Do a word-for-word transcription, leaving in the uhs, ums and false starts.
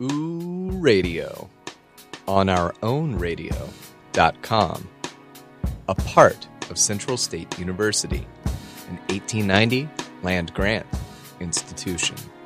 Ooh Radio on our own radio dot com, a part of Central State University, an eighteen ninety land grant institution.